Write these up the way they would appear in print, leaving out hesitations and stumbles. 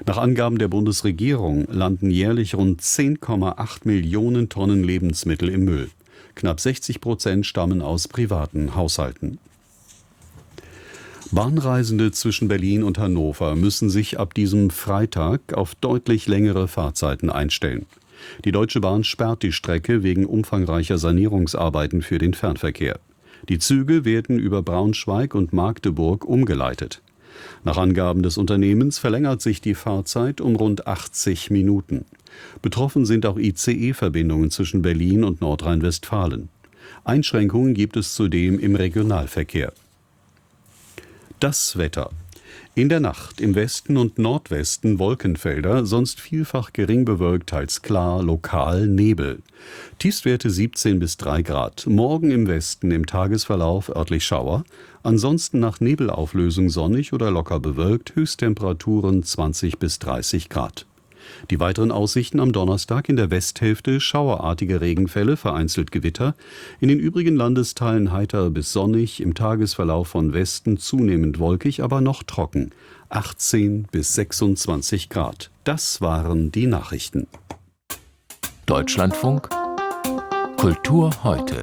Nach Angaben der Bundesregierung landen jährlich rund 10,8 Millionen Tonnen Lebensmittel im Müll. Knapp 60% stammen aus privaten Haushalten. Bahnreisende zwischen Berlin und Hannover müssen sich ab diesem Freitag auf deutlich längere Fahrzeiten einstellen. Die Deutsche Bahn sperrt die Strecke wegen umfangreicher Sanierungsarbeiten für den Fernverkehr. Die Züge werden über Braunschweig und Magdeburg umgeleitet. Nach Angaben des Unternehmens verlängert sich die Fahrzeit um rund 80 Minuten. Betroffen sind auch ICE-Verbindungen zwischen Berlin und Nordrhein-Westfalen. Einschränkungen gibt es zudem im Regionalverkehr. Das Wetter. In der Nacht im Westen und Nordwesten Wolkenfelder, sonst vielfach gering bewölkt, teils klar, lokal Nebel. Tiefstwerte 17 bis 3 Grad. Morgen im Westen im Tagesverlauf örtlich Schauer. Ansonsten nach Nebelauflösung sonnig oder locker bewölkt, Höchsttemperaturen 20 bis 30 Grad. Die weiteren Aussichten am Donnerstag: in der Westhälfte schauerartige Regenfälle, vereinzelt Gewitter. In den übrigen Landesteilen heiter bis sonnig, im Tagesverlauf von Westen zunehmend wolkig, aber noch trocken. 18 bis 26 Grad. Das waren die Nachrichten. Deutschlandfunk Kultur heute.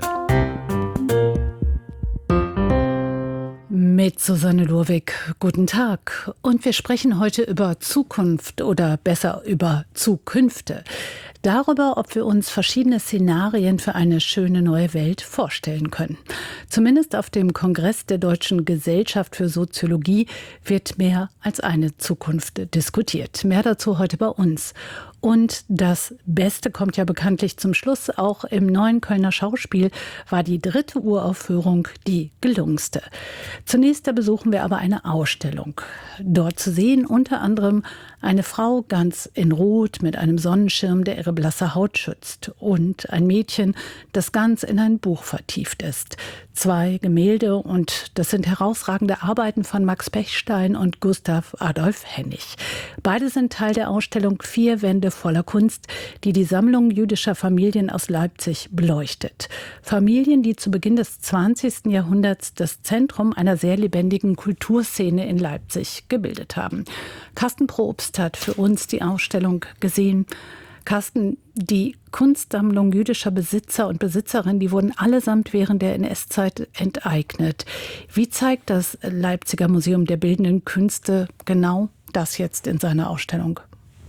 Mit Susanne Lurwig, guten Tag. Und wir sprechen heute über Zukunft oder besser über Zukünfte. Darüber, ob wir uns verschiedene Szenarien für eine schöne neue Welt vorstellen können. Zumindest auf dem Kongress der Deutschen Gesellschaft für Soziologie wird mehr als eine Zukunft diskutiert. Mehr dazu heute bei uns. Und das Beste kommt ja bekanntlich zum Schluss. Auch im Neuen Kölner Schauspiel war die 3. Uraufführung die gelungenste. Zunächst besuchen wir aber eine Ausstellung. Dort zu sehen unter anderem eine Frau ganz in Rot mit einem Sonnenschirm, der ihre blasse Haut schützt. Und ein Mädchen, das ganz in ein Buch vertieft ist. 2 Gemälde, und das sind herausragende Arbeiten von Max Pechstein und Gustav Adolf Hennig. Beide sind Teil der Ausstellung 4 Wände voller Kunst, die die Sammlung jüdischer Familien aus Leipzig beleuchtet. Familien, die zu Beginn des 20. Jahrhunderts das Zentrum einer sehr lebendigen Kulturszene in Leipzig gebildet haben. Carsten Probst hat für uns die Ausstellung gesehen. Carsten, die Kunstsammlung jüdischer Besitzer und Besitzerinnen, die wurden allesamt während der NS-Zeit enteignet. Wie zeigt das Leipziger Museum der Bildenden Künste genau das jetzt in seiner Ausstellung?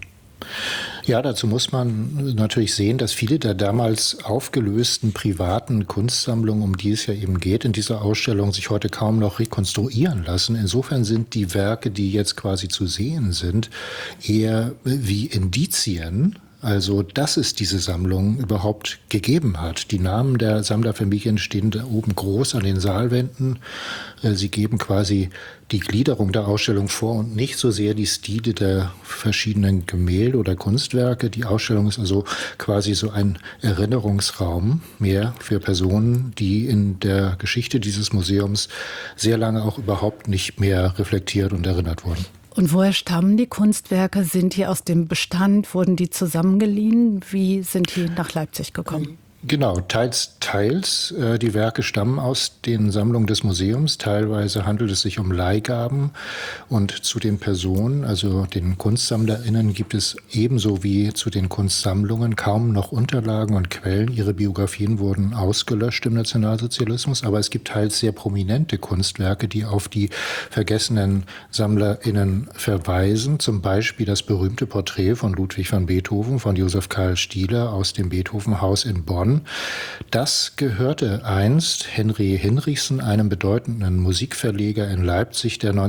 Ja, dazu muss man natürlich sehen, dass viele der damals aufgelösten privaten Kunstsammlungen, um die es ja eben geht, in dieser Ausstellung sich heute kaum noch rekonstruieren lassen. Insofern sind die Werke, die jetzt quasi zu sehen sind, eher wie Indizien. Also, dass es diese Sammlung überhaupt gegeben hat. Die Namen der Sammlerfamilien stehen da oben groß an den Saalwänden. Sie geben quasi die Gliederung der Ausstellung vor und nicht so sehr die Stile der verschiedenen Gemälde oder Kunstwerke. Die Ausstellung ist also quasi so ein Erinnerungsraum mehr für Personen, die in der Geschichte dieses Museums sehr lange auch überhaupt nicht mehr reflektiert und erinnert wurden. Und woher stammen die Kunstwerke? Sind die aus dem Bestand? Wurden die zusammengeliehen? Wie sind die nach Leipzig gekommen? Genau, teils. Die Werke stammen aus den Sammlungen des Museums. Teilweise handelt es sich um Leihgaben. Und zu den Personen, also den KunstsammlerInnen, gibt es ebenso wie zu den Kunstsammlungen kaum noch Unterlagen und Quellen. Ihre Biografien wurden ausgelöscht im Nationalsozialismus. Aber es gibt teils sehr prominente Kunstwerke, die auf die vergessenen SammlerInnen verweisen. Zum Beispiel das berühmte Porträt von Ludwig van Beethoven von Josef Karl Stieler aus dem Beethovenhaus in Bonn. Das gehörte einst Henry Hinrichsen, einem bedeutenden Musikverleger in Leipzig, der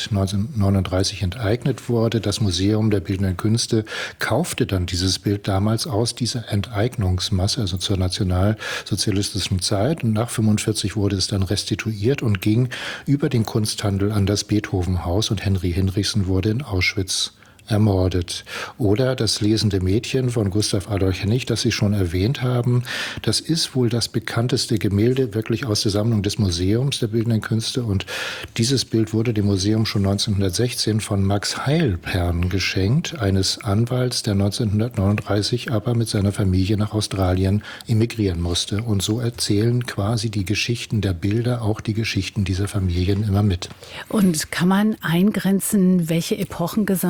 1939 enteignet wurde. Das Museum der Bildenden Künste kaufte dann dieses Bild damals aus dieser Enteignungsmasse, also zur nationalsozialistischen Zeit. Und nach 1945 wurde es dann restituiert und ging über den Kunsthandel an das Beethovenhaus, und Henry Hinrichsen wurde in Auschwitz ermordet. Oder das lesende Mädchen von Gustav Adolf Hennig, das Sie schon erwähnt haben. Das ist wohl das bekannteste Gemälde wirklich aus der Sammlung des Museums der Bildenden Künste. Und dieses Bild wurde dem Museum schon 1916 von Max Heilpern geschenkt, eines Anwalts, der 1939 aber mit seiner Familie nach Australien emigrieren musste. Und so erzählen quasi die Geschichten der Bilder auch die Geschichten dieser Familien immer mit. Und kann man eingrenzen, welche Epochen gesammelt wurden?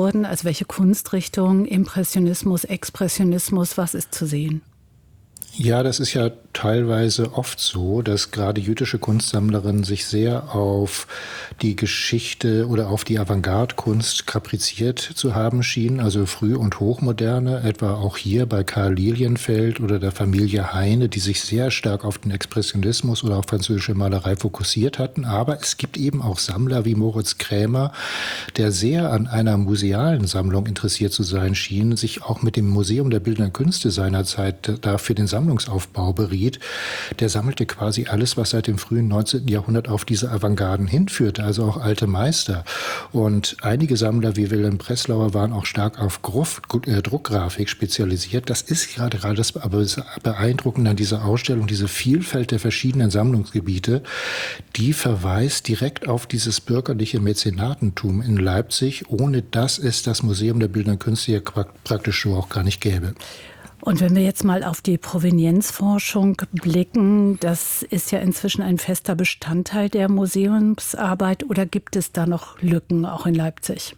wurden? Also welche Kunstrichtung, Impressionismus, Expressionismus, was ist zu sehen? Ja, das ist ja teilweise oft so, dass gerade jüdische Kunstsammlerinnen sich sehr auf die Geschichte oder auf die Avantgarde-Kunst kapriziert zu haben schienen, also Früh- und Hochmoderne, etwa auch hier bei Karl Lilienfeld oder der Familie Heine, die sich sehr stark auf den Expressionismus oder auf französische Malerei fokussiert hatten. Aber es gibt eben auch Sammler wie Moritz Krämer, der sehr an einer musealen Sammlung interessiert zu sein schien, sich auch mit dem Museum der Bildenden Künste seinerzeit dafür den Sammlungsaufbau beriet. Der sammelte quasi alles, was seit dem frühen 19. Jahrhundert auf diese Avantgarden hinführte, also auch alte Meister. Und einige Sammler wie Wilhelm Breslauer waren auch stark auf Druckgrafik spezialisiert. Das ist gerade das Beeindruckende an dieser Ausstellung, diese Vielfalt der verschiedenen Sammlungsgebiete, die verweist direkt auf dieses bürgerliche Mäzenatentum in Leipzig, ohne dass es das Museum der Bildenden Künste hier praktisch so auch gar nicht gäbe. Und wenn wir jetzt mal auf die Provenienzforschung blicken, das ist ja inzwischen ein fester Bestandteil der Museumsarbeit, oder gibt es da noch Lücken auch in Leipzig?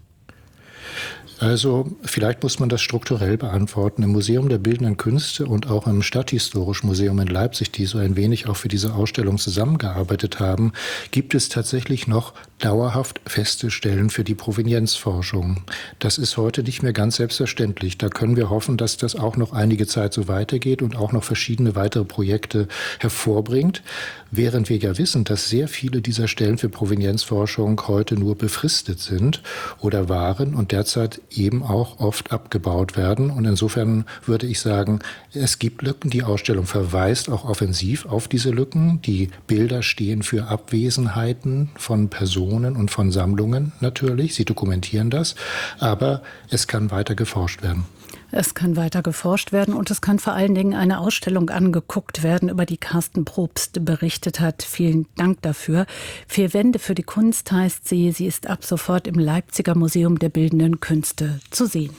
Also vielleicht muss man das strukturell beantworten. Im Museum der Bildenden Künste und auch im Stadthistorischen Museum in Leipzig, die so ein wenig auch für diese Ausstellung zusammengearbeitet haben, gibt es tatsächlich noch dauerhaft feste Stellen für die Provenienzforschung. Das ist heute nicht mehr ganz selbstverständlich. Da können wir hoffen, dass das auch noch einige Zeit so weitergeht und auch noch verschiedene weitere Projekte hervorbringt. Während wir ja wissen, dass sehr viele dieser Stellen für Provenienzforschung heute nur befristet sind oder waren und derzeit eben auch oft abgebaut werden. Und insofern würde ich sagen, es gibt Lücken. Die Ausstellung verweist auch offensiv auf diese Lücken. Die Bilder stehen für Abwesenheiten von Personen und von Sammlungen natürlich. Sie dokumentieren das. Aber es kann weiter geforscht werden. Es kann weiter geforscht werden und es kann vor allen Dingen eine Ausstellung angeguckt werden, über die Carsten Probst berichtet hat. Vielen Dank dafür. 4 Wände für die Kunst heißt sie. Sie ist ab sofort im Leipziger Museum der Bildenden Künste zu sehen.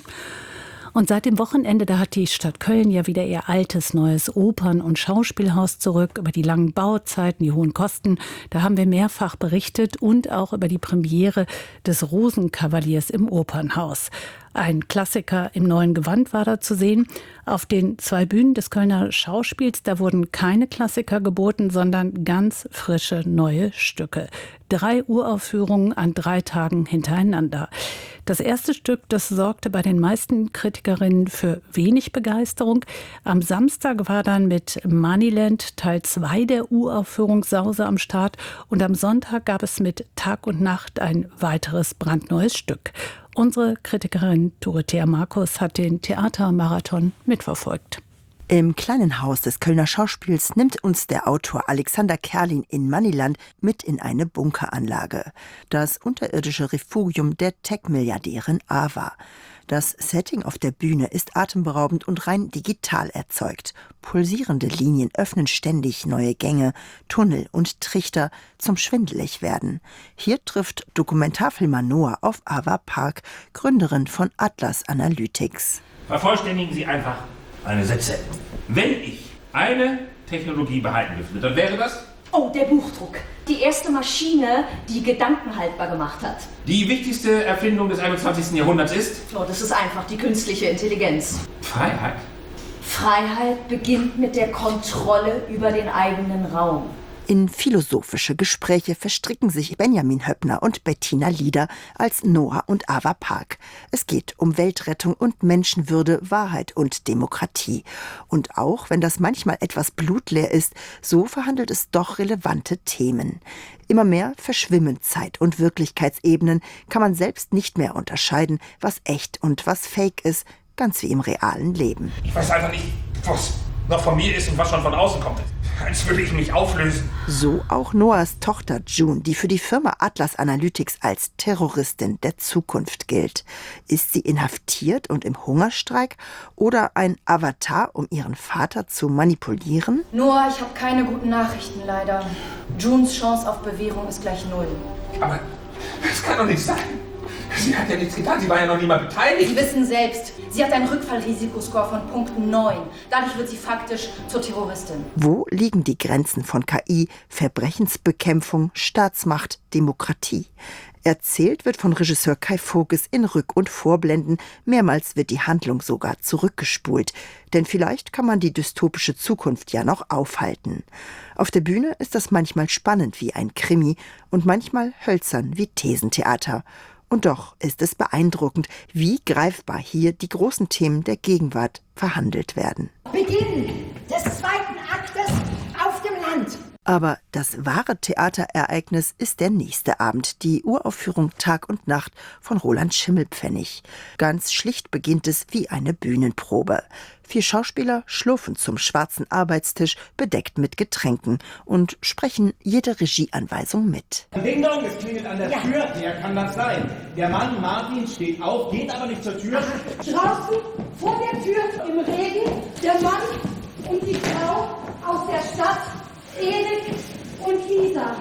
Und seit dem Wochenende, da hat die Stadt Köln ja wieder ihr altes, neues Opern- und Schauspielhaus zurück. Über die langen Bauzeiten, die hohen Kosten, da haben wir mehrfach berichtet und auch über die Premiere des Rosenkavaliers im Opernhaus. Ein Klassiker im neuen Gewand war da zu sehen. Auf den 2 Bühnen des Kölner Schauspiels, da wurden keine Klassiker geboten, sondern ganz frische neue Stücke. 3 Uraufführungen an 3 Tagen hintereinander. Das erste Stück, das sorgte bei den meisten Kritikerinnen für wenig Begeisterung. Am Samstag war dann mit Moneyland Teil 2 der Uraufführung Sause am Start und am Sonntag gab es mit Tag und Nacht ein weiteres brandneues Stück. Unsere Kritikerin Dorothea Markus hat den Theatermarathon mitverfolgt. Im kleinen Haus des Kölner Schauspiels nimmt uns der Autor Alexander Kerlin in Moneyland mit in eine Bunkeranlage. Das unterirdische Refugium der Tech-Milliardärin Ava. Das Setting auf der Bühne ist atemberaubend und rein digital erzeugt. Pulsierende Linien öffnen ständig neue Gänge, Tunnel und Trichter zum schwindelig werden. Hier trifft Dokumentarfilmer Noah auf Ava Park, Gründerin von Atlas Analytics. Vervollständigen Sie einfach meine Sätze. Wenn ich eine Technologie behalten dürfte, dann wäre das? Oh, der Buchdruck. Die erste Maschine, die Gedanken haltbar gemacht hat. Die wichtigste Erfindung des 21. Jahrhunderts ist? Oh, das ist einfach die künstliche Intelligenz. Freiheit. Freiheit beginnt mit der Kontrolle über den eigenen Raum. In philosophische Gespräche verstricken sich Benjamin Höppner und Bettina Lieder als Noah und Ava Park. Es geht um Weltrettung und Menschenwürde, Wahrheit und Demokratie. Und auch wenn das manchmal etwas blutleer ist, so verhandelt es doch relevante Themen. Immer mehr verschwimmen Zeit- und Wirklichkeitsebenen, kann man selbst nicht mehr unterscheiden, was echt und was fake ist, ganz wie im realen Leben. Ich weiß einfach nicht, was noch von mir ist und was schon von außen kommt. Als würde ich mich auflösen. So auch Noahs Tochter June, die für die Firma Atlas Analytics als Terroristin der Zukunft gilt. Ist sie inhaftiert und im Hungerstreik oder ein Avatar, um ihren Vater zu manipulieren? Noah, ich habe keine guten Nachrichten, leider. Junes Chance auf Bewährung ist gleich 0. Aber das kann doch nicht sein. Sie hat ja nichts getan, sie war ja noch nie mal beteiligt. Sie wissen selbst, sie hat einen Rückfallrisikoscore von Punkt 9. Dadurch wird sie faktisch zur Terroristin. Wo liegen die Grenzen von KI, Verbrechensbekämpfung, Staatsmacht, Demokratie? Erzählt wird von Regisseur Kai Voges in Rück- und Vorblenden. Mehrmals wird die Handlung sogar zurückgespult. Denn vielleicht kann man die dystopische Zukunft ja noch aufhalten. Auf der Bühne ist das manchmal spannend wie ein Krimi und manchmal hölzern wie Thesentheater. Und doch ist es beeindruckend, wie greifbar hier die großen Themen der Gegenwart verhandelt werden. Beginn des zweiten Aktes auf dem Land. Aber das wahre Theaterereignis ist der nächste Abend, die Uraufführung Tag und Nacht von Roland Schimmelpfennig. Ganz schlicht beginnt es wie eine Bühnenprobe. 4 Schauspieler schlurfen zum schwarzen Arbeitstisch, bedeckt mit Getränken, und sprechen jede Regieanweisung mit. Ding Dong, es klingelt an der Tür. Wer kann das sein? Der Mann Martin steht auf, geht aber nicht zur Tür. Draußen vor der Tür im Regen der Mann und die Frau aus der Stadt, Erik und Lisa.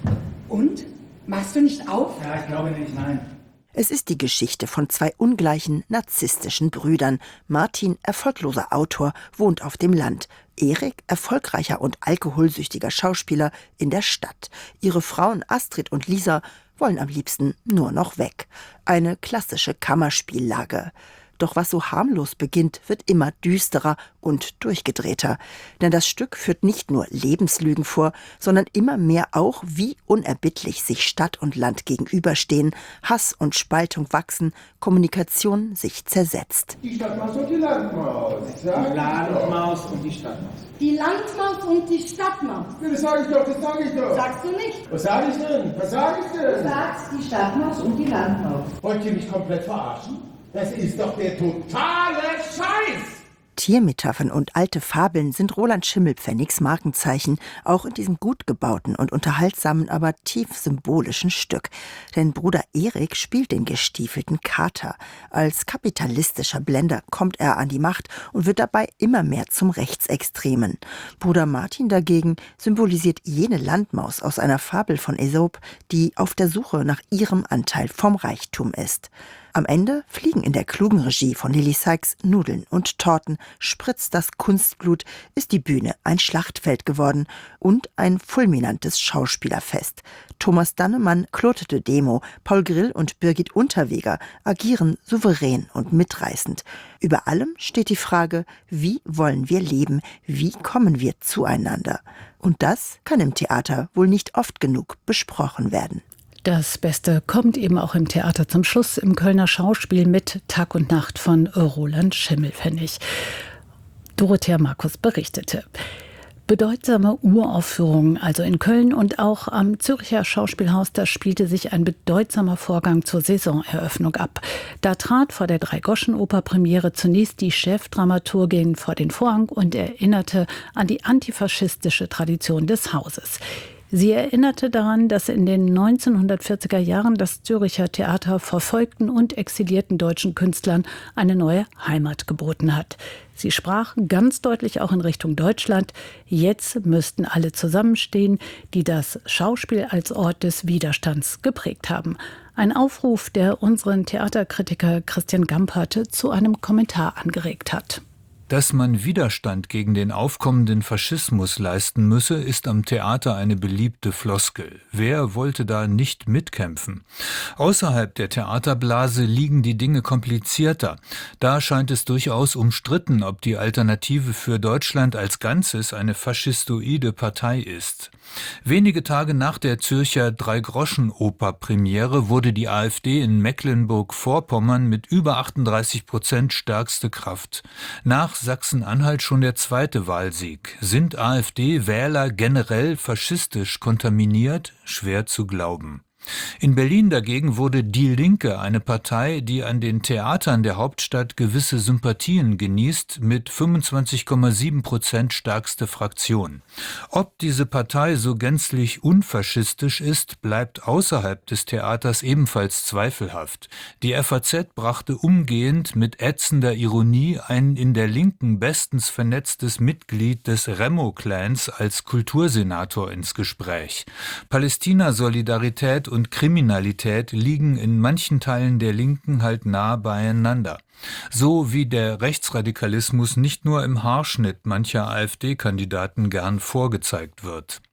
Und? Machst du nicht auf? Ja, ich glaube nicht, nein. Es ist die Geschichte von 2 ungleichen, narzisstischen Brüdern. Martin, erfolgloser Autor, wohnt auf dem Land. Erik, erfolgreicher und alkoholsüchtiger Schauspieler, in der Stadt. Ihre Frauen Astrid und Lisa wollen am liebsten nur noch weg. Eine klassische Kammerspiellage. Doch was so harmlos beginnt, wird immer düsterer und durchgedrehter. Denn das Stück führt nicht nur Lebenslügen vor, sondern immer mehr auch, wie unerbittlich sich Stadt und Land gegenüberstehen, Hass und Spaltung wachsen, Kommunikation sich zersetzt. Die Stadtmaus und die Landmaus. Die Landmaus und die Stadtmaus. Die Landmaus und die Stadtmaus. Ja, das sage ich doch, das sage ich doch. Sagst du nicht? Was sage ich denn? Was sage ich denn? Du sagst die Stadtmaus und die Landmaus. Wollt ihr mich komplett verarschen? Das ist doch der totale Scheiß! Tiermetaphern und alte Fabeln sind Roland Schimmelpfennigs Markenzeichen, auch in diesem gut gebauten und unterhaltsamen, aber tief symbolischen Stück. Denn Bruder Erik spielt den gestiefelten Kater. Als kapitalistischer Blender kommt er an die Macht und wird dabei immer mehr zum Rechtsextremen. Bruder Martin dagegen symbolisiert jene Landmaus aus einer Fabel von Aesop, die auf der Suche nach ihrem Anteil vom Reichtum ist. Am Ende fliegen in der klugen Regie von Lilly Sykes Nudeln und Torten, spritzt das Kunstblut, ist die Bühne ein Schlachtfeld geworden und ein fulminantes Schauspielerfest. Thomas Dannemann, Claude de Demo, Paul Grill und Birgit Unterweger agieren souverän und mitreißend. Über allem steht die Frage, wie wollen wir leben, wie kommen wir zueinander? Und das kann im Theater wohl nicht oft genug besprochen werden. Das Beste kommt eben auch im Theater zum Schluss im Kölner Schauspiel mit Tag und Nacht von Roland Schimmelpfennig. Dorothea Markus berichtete. Bedeutsame Uraufführungen, also in Köln und auch am Zürcher Schauspielhaus, da spielte sich ein bedeutsamer Vorgang zur Saisoneröffnung ab. Da trat vor der Dreigoschen-Oper-Premiere zunächst die Chefdramaturgin vor den Vorhang und erinnerte an die antifaschistische Tradition des Hauses. Sie erinnerte daran, dass in den 1940er Jahren das Zürcher Theater verfolgten und exilierten deutschen Künstlern eine neue Heimat geboten hat. Sie sprach ganz deutlich auch in Richtung Deutschland, jetzt müssten alle zusammenstehen, die das Schauspiel als Ort des Widerstands geprägt haben. Ein Aufruf, der unseren Theaterkritiker Christian Gampert zu einem Kommentar angeregt hat. Dass man Widerstand gegen den aufkommenden Faschismus leisten müsse, ist am Theater eine beliebte Floskel. Wer wollte da nicht mitkämpfen? Außerhalb der Theaterblase liegen die Dinge komplizierter. Da scheint es durchaus umstritten, ob die Alternative für Deutschland als Ganzes eine faschistoide Partei ist. Wenige Tage nach der Zürcher Dreigroschen-Oper-Premiere wurde die AfD in Mecklenburg-Vorpommern mit über 38% stärkste Kraft. Nach Sachsen-Anhalt schon der zweite Wahlsieg. Sind AfD-Wähler generell faschistisch kontaminiert? Schwer zu glauben. In Berlin dagegen wurde Die Linke, eine Partei, die an den Theatern der Hauptstadt gewisse Sympathien genießt, mit 25,7% stärkste Fraktion. Ob diese Partei so gänzlich unfaschistisch ist, bleibt außerhalb des Theaters ebenfalls zweifelhaft. Die FAZ brachte umgehend mit ätzender Ironie ein in der Linken bestens vernetztes Mitglied des Remo-Clans als Kultursenator ins Gespräch. Palästina-Solidarität und Kriminalität liegen in manchen Teilen der Linken halt nah beieinander. So wie der Rechtsradikalismus nicht nur im Haarschnitt mancher AfD-Kandidaten gern vorgezeigt wird.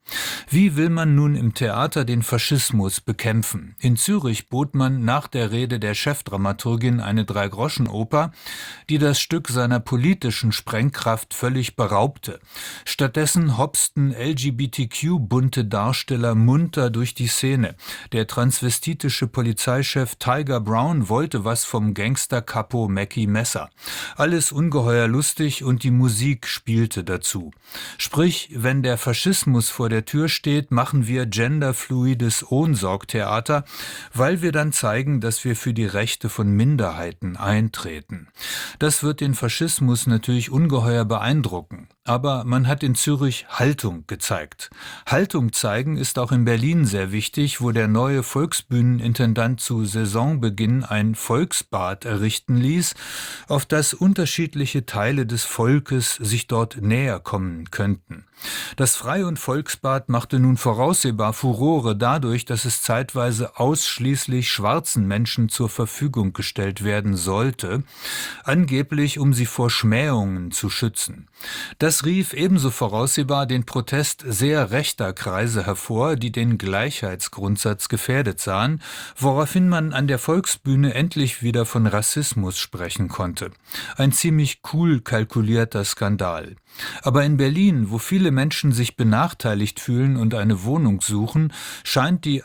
Wie will man nun im Theater den Faschismus bekämpfen? In Zürich bot man nach der Rede der Chefdramaturgin eine Dreigroschenoper, die das Stück seiner politischen Sprengkraft völlig beraubte. Stattdessen hopsten LGBTQ-bunte Darsteller munter durch die Szene. Der transvestitische Polizeichef Tiger Brown wollte was vom Gangster-Capo Mackie Messer. Alles ungeheuer lustig und die Musik spielte dazu. Sprich, wenn der Faschismus vor der Tür steht, machen wir genderfluides Ohnsorgtheater, weil wir dann zeigen, dass wir für die Rechte von Minderheiten eintreten. Das wird den Faschismus natürlich ungeheuer beeindrucken. Aber man hat in Zürich Haltung gezeigt. Haltung zeigen ist auch in Berlin sehr wichtig, wo der neue Volksbühnenintendant zu Saisonbeginn ein Volksbad errichten ließ, auf das unterschiedliche Teile des Volkes sich dort näher kommen könnten. Das Frei- und Volksbad machte nun voraussehbar Furore dadurch, dass es zeitweise ausschließlich schwarzen Menschen zur Verfügung gestellt werden sollte, angeblich um sie vor Schmähungen zu schützen. Das rief ebenso voraussehbar den Protest sehr rechter Kreise hervor, die den Gleichheitsgrundsatz gefährdet sahen, woraufhin man an der Volksbühne endlich wieder von Rassismus sprechen konnte. Ein ziemlich cool kalkulierter Skandal. Aber in Berlin, wo viele Menschen sich benachteiligt fühlen und eine Wohnung suchen, scheint die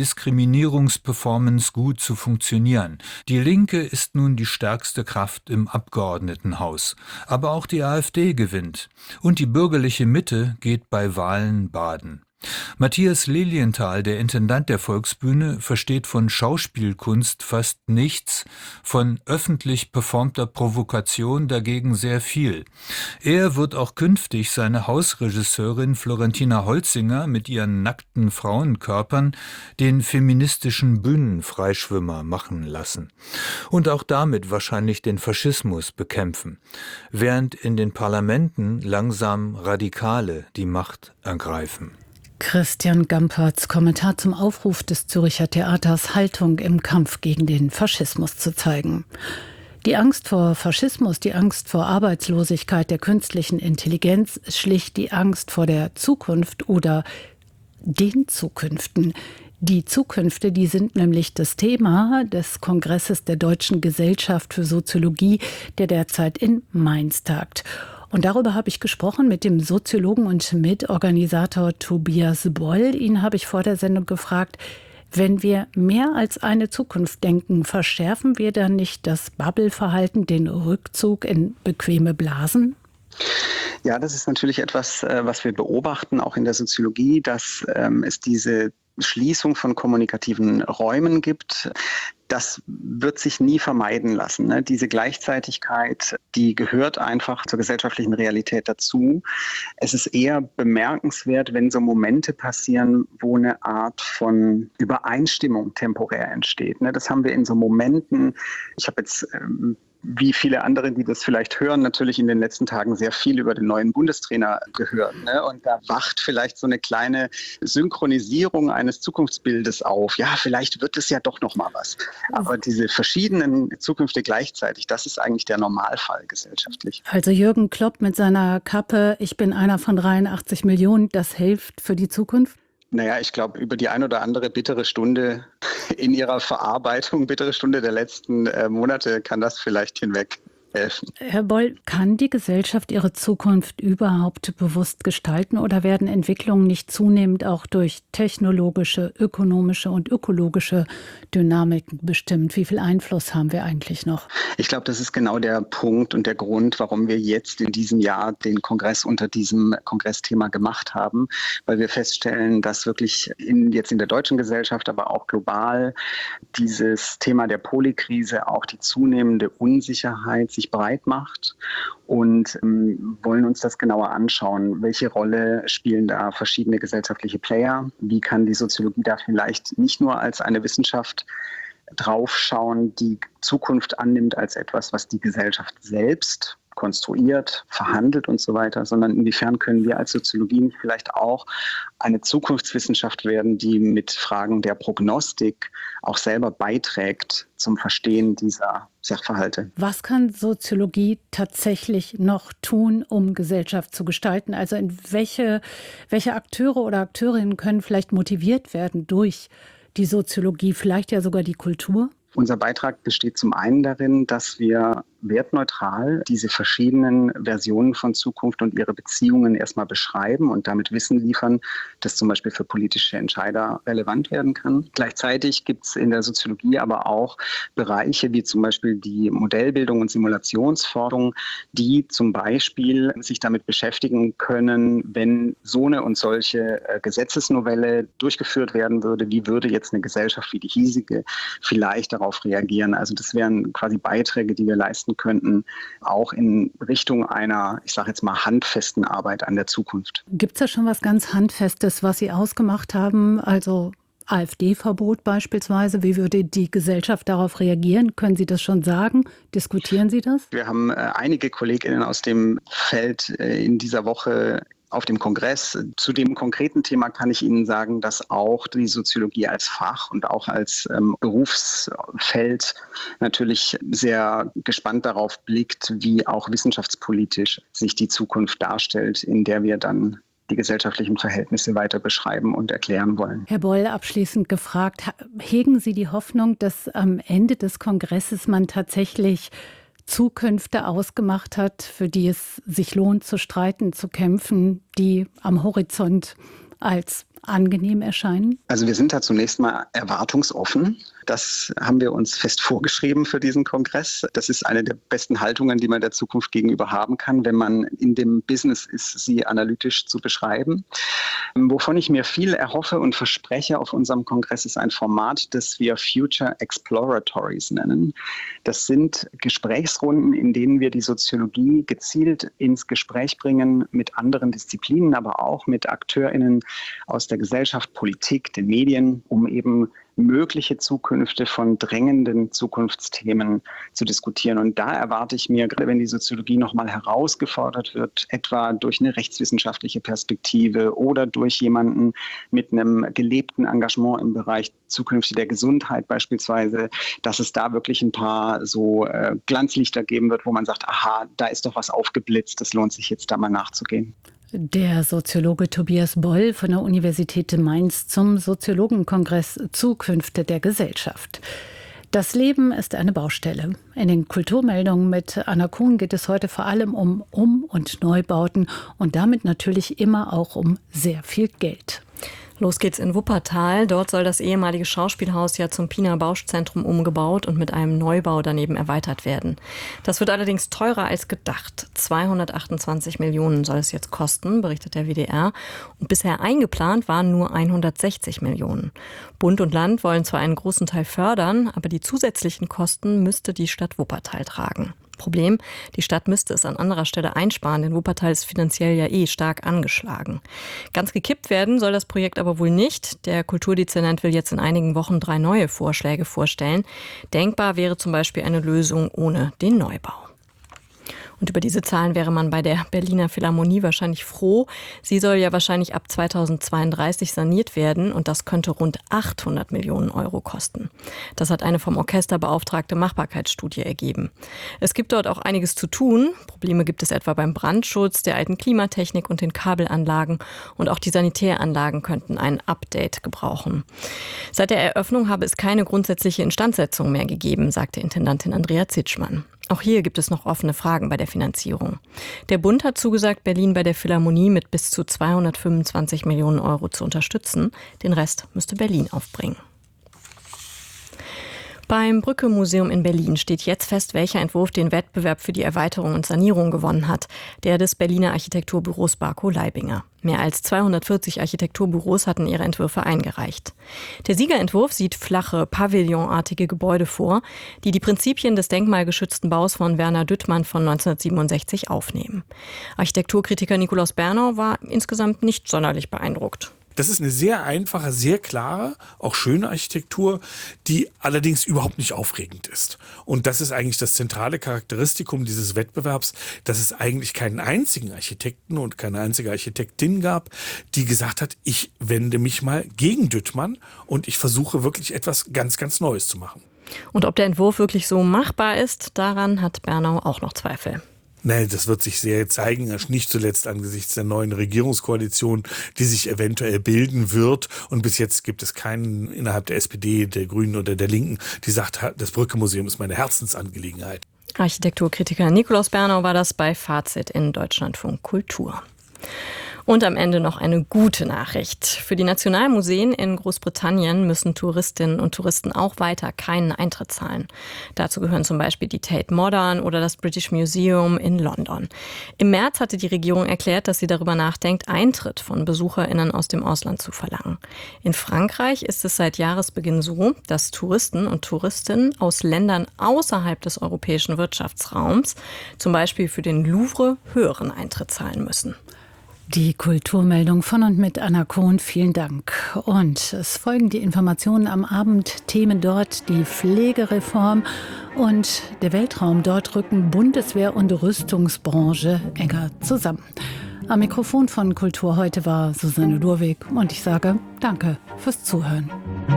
Antidiskriminierungsperformance gut zu funktionieren. Die Linke ist nun die stärkste Kraft im Abgeordnetenhaus. Aber auch die AfD gewinnt. Und die bürgerliche Mitte geht bei Wahlen baden. Matthias Lilienthal, der Intendant der Volksbühne, versteht von Schauspielkunst fast nichts, von öffentlich performter Provokation dagegen sehr viel. Er wird auch künftig seine Hausregisseurin Florentina Holzinger mit ihren nackten Frauenkörpern den feministischen Bühnenfreischwimmer machen lassen. Und auch damit wahrscheinlich den Faschismus bekämpfen, während in den Parlamenten langsam Radikale die Macht ergreifen. Christian Gamperts Kommentar zum Aufruf des Zürcher Theaters, Haltung im Kampf gegen den Faschismus zu zeigen. Die Angst vor Faschismus, die Angst vor Arbeitslosigkeit, der künstlichen Intelligenz ist schlicht die Angst vor der Zukunft oder den Zukünften. Die Zukünfte, die sind nämlich das Thema des Kongresses der Deutschen Gesellschaft für Soziologie, der derzeit in Mainz tagt. Und darüber habe ich gesprochen mit dem Soziologen und Mitorganisator Tobias Boll. Ihn habe ich vor der Sendung gefragt, wenn wir mehr als eine Zukunft denken, verschärfen wir dann nicht das Bubble-Verhalten, den Rückzug in bequeme Blasen? Ja, das ist natürlich etwas, was wir beobachten, auch in der Soziologie, dass es diese Schließung von kommunikativen Räumen gibt. Das wird sich nie vermeiden lassen. Ne? Diese Gleichzeitigkeit, die gehört einfach zur gesellschaftlichen Realität dazu. Es ist eher bemerkenswert, wenn so Momente passieren, wo eine Art von Übereinstimmung temporär entsteht. Ne? Das haben wir in so Momenten. Ich habe jetzt wie viele andere, die das vielleicht hören, natürlich in den letzten Tagen sehr viel über den neuen Bundestrainer gehört. Ne? Und da wacht vielleicht so eine kleine Synchronisierung eines Zukunftsbildes auf. Ja, vielleicht wird es ja doch noch mal was. Aber diese verschiedenen Zukünfte gleichzeitig, das ist eigentlich der Normalfall gesellschaftlich. Also Jürgen Klopp mit seiner Kappe, ich bin einer von 83 Millionen, das hilft für die Zukunft? Naja, ich glaube, über die ein oder andere bittere Stunde in ihrer Verarbeitung, bittere Stunde der letzten Monate, kann das vielleicht hinweg helfen. Herr Boll, kann die Gesellschaft ihre Zukunft überhaupt bewusst gestalten oder werden Entwicklungen nicht zunehmend auch durch technologische, ökonomische und ökologische Dynamiken bestimmt? Wie viel Einfluss haben wir eigentlich noch? Ich glaube, das ist genau der Punkt und der Grund, warum wir jetzt in diesem Jahr den Kongress unter diesem Kongressthema gemacht haben, weil wir feststellen, dass wirklich jetzt in der deutschen Gesellschaft, aber auch global dieses Thema der Polykrise, auch die zunehmende Unsicherheit sich breit macht und wollen uns das genauer anschauen. Welche Rolle spielen da verschiedene gesellschaftliche Player? Wie kann die Soziologie da vielleicht nicht nur als eine Wissenschaft draufschauen, die Zukunft annimmt als etwas, was die Gesellschaft selbst konstruiert, verhandelt und so weiter, sondern inwiefern können wir als Soziologie nicht vielleicht auch eine Zukunftswissenschaft werden, die mit Fragen der Prognostik auch selber beiträgt zum Verstehen dieser Sachverhalte. Was kann Soziologie tatsächlich noch tun, um Gesellschaft zu gestalten? Also in welche Akteure oder Akteurinnen können vielleicht motiviert werden durch die Soziologie, vielleicht ja sogar die Kultur? Unser Beitrag besteht zum einen darin, dass wir wertneutral diese verschiedenen Versionen von Zukunft und ihre Beziehungen erstmal beschreiben und damit Wissen liefern, das zum Beispiel für politische Entscheider relevant werden kann. Gleichzeitig gibt es in der Soziologie aber auch Bereiche wie zum Beispiel die Modellbildung und Simulationsforschung, die zum Beispiel sich damit beschäftigen können, wenn so eine und solche Gesetzesnovelle durchgeführt werden würde, wie würde jetzt eine Gesellschaft wie die hiesige vielleicht darauf reagieren. Also das wären quasi Beiträge, die wir leisten könnten, auch in Richtung einer, ich sage jetzt mal, handfesten Arbeit an der Zukunft. Gibt es da schon was ganz Handfestes, was Sie ausgemacht haben? Also AfD-Verbot beispielsweise. Wie würde die Gesellschaft darauf reagieren? Können Sie das schon sagen? Diskutieren Sie das? Wir haben einige KollegInnen aus dem Feld in dieser Woche auf dem Kongress. Zu dem konkreten Thema kann ich Ihnen sagen, dass auch die Soziologie als Fach und auch als Berufsfeld natürlich sehr gespannt darauf blickt, wie auch wissenschaftspolitisch sich die Zukunft darstellt, in der wir dann die gesellschaftlichen Verhältnisse weiter beschreiben und erklären wollen. Herr Boll, abschließend gefragt, hegen Sie die Hoffnung, dass am Ende des Kongresses man tatsächlich Zukünfte ausgemacht hat, für die es sich lohnt zu streiten, zu kämpfen, die am Horizont als angenehm erscheinen? Also wir sind da zunächst mal erwartungsoffen. Das haben wir uns fest vorgeschrieben für diesen Kongress. Das ist eine der besten Haltungen, die man der Zukunft gegenüber haben kann, wenn man in dem Business ist, sie analytisch zu beschreiben. Wovon ich mir viel erhoffe und verspreche auf unserem Kongress ist ein Format, das wir Future Exploratories nennen. Das sind Gesprächsrunden, in denen wir die Soziologie gezielt ins Gespräch bringen mit anderen Disziplinen, aber auch mit AkteurInnen aus der Gesellschaft, Politik, den Medien, um eben mögliche Zukünfte von drängenden Zukunftsthemen zu diskutieren. Und da erwarte ich mir, gerade wenn die Soziologie nochmal herausgefordert wird, etwa durch eine rechtswissenschaftliche Perspektive oder durch jemanden mit einem gelebten Engagement im Bereich Zukünfte der Gesundheit beispielsweise, dass es da wirklich ein paar so Glanzlichter geben wird, wo man sagt, aha, da ist doch was aufgeblitzt, das lohnt sich jetzt da mal nachzugehen. Der Soziologe Tobias Boll von der Universität Mainz zum Soziologenkongress Zukünfte der Gesellschaft. Das Leben ist eine Baustelle. In den Kulturmeldungen mit Anna Kuhn geht es heute vor allem um und Neubauten und damit natürlich immer auch um sehr viel Geld. Los geht's in Wuppertal. Dort soll das ehemalige Schauspielhaus ja zum Piener Bausch-Zentrum umgebaut und mit einem Neubau daneben erweitert werden. Das wird allerdings teurer als gedacht. 228 Millionen soll es jetzt kosten, berichtet der WDR. Und bisher eingeplant waren nur 160 Millionen. Bund und Land wollen zwar einen großen Teil fördern, aber die zusätzlichen Kosten müsste die Stadt Wuppertal tragen. Problem, die Stadt müsste es an anderer Stelle einsparen, denn Wuppertal ist finanziell ja stark angeschlagen. Ganz gekippt werden soll das Projekt aber wohl nicht. Der Kulturdezernent will jetzt in einigen Wochen 3 neue Vorschläge vorstellen. Denkbar wäre zum Beispiel eine Lösung ohne den Neubau. Und über diese Zahlen wäre man bei der Berliner Philharmonie wahrscheinlich froh. Sie soll ja wahrscheinlich ab 2032 saniert werden und das könnte rund 800 Millionen Euro kosten. Das hat eine vom Orchester beauftragte Machbarkeitsstudie ergeben. Es gibt dort auch einiges zu tun. Probleme gibt es etwa beim Brandschutz, der alten Klimatechnik und den Kabelanlagen. Und auch die Sanitäranlagen könnten ein Update gebrauchen. Seit der Eröffnung habe es keine grundsätzliche Instandsetzung mehr gegeben, sagte Intendantin Andrea Zitschmann. Auch hier gibt es noch offene Fragen bei der Finanzierung. Der Bund hat zugesagt, Berlin bei der Philharmonie mit bis zu 225 Millionen Euro zu unterstützen. Den Rest müsste Berlin aufbringen. Beim Brücke-Museum in Berlin steht jetzt fest, welcher Entwurf den Wettbewerb für die Erweiterung und Sanierung gewonnen hat. Der des Berliner Architekturbüros Barco Leibinger. Mehr als 240 Architekturbüros hatten ihre Entwürfe eingereicht. Der Siegerentwurf sieht flache, pavillonartige Gebäude vor, die die Prinzipien des denkmalgeschützten Baus von Werner Düttmann von 1967 aufnehmen. Architekturkritiker Nikolaus Bernau war insgesamt nicht sonderlich beeindruckt. Das ist eine sehr einfache, sehr klare, auch schöne Architektur, die allerdings überhaupt nicht aufregend ist. Und das ist eigentlich das zentrale Charakteristikum dieses Wettbewerbs, dass es eigentlich keinen einzigen Architekten und keine einzige Architektin gab, die gesagt hat, ich wende mich mal gegen Düttmann und ich versuche wirklich etwas ganz, ganz Neues zu machen. Und ob der Entwurf wirklich so machbar ist, daran hat Bernau auch noch Zweifel. Nee, das wird sich sehr zeigen, nicht zuletzt angesichts der neuen Regierungskoalition, die sich eventuell bilden wird. Und bis jetzt gibt es keinen innerhalb der SPD, der Grünen oder der Linken, die sagt, das Brücke-Museum ist meine Herzensangelegenheit. Architekturkritiker Nikolaus Bernau war das bei Fazit in Deutschlandfunk Kultur. Und am Ende noch eine gute Nachricht. Für die Nationalmuseen in Großbritannien müssen Touristinnen und Touristen auch weiter keinen Eintritt zahlen. Dazu gehören zum Beispiel die Tate Modern oder das British Museum in London. Im März hatte die Regierung erklärt, dass sie darüber nachdenkt, Eintritt von BesucherInnen aus dem Ausland zu verlangen. In Frankreich ist es seit Jahresbeginn so, dass Touristen und Touristinnen aus Ländern außerhalb des europäischen Wirtschaftsraums, zum Beispiel für den Louvre, höheren Eintritt zahlen müssen. Die Kulturmeldung von und mit Anna Kohn, vielen Dank. Und es folgen die Informationen am Abend, Themen dort, die Pflegereform und der Weltraum. Dort rücken Bundeswehr und Rüstungsbranche enger zusammen. Am Mikrofon von Kultur heute war Susanne Durweg und ich sage Danke fürs Zuhören.